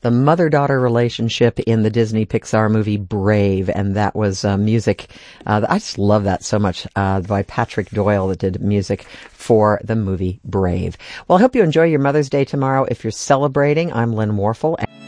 the mother-daughter relationship in the Disney Pixar movie Brave, and that was music. I just love that so much, by Patrick Doyle, that did music for the movie Brave. Well, I hope you enjoy your Mother's Day tomorrow. If you're celebrating, I'm Lynn Warfel.